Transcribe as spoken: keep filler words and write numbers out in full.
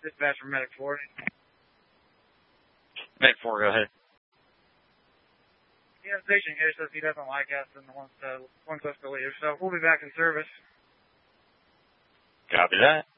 Dispatch from Medic four. Medic four, go ahead. Yeah, the patient here says he doesn't like us and wants, to, wants us to leave, so we'll be back in service. Copy that.